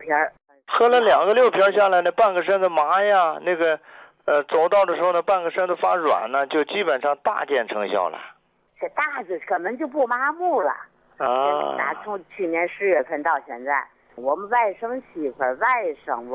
片。 喝了2个6片下来呢，半个身子麻呀，那个走道的时候呢，半个身子发软呢，就基本上大见成效了。 这大子根本就不麻木了啊！从去年10月份到现在，我们外甥媳妇、外甥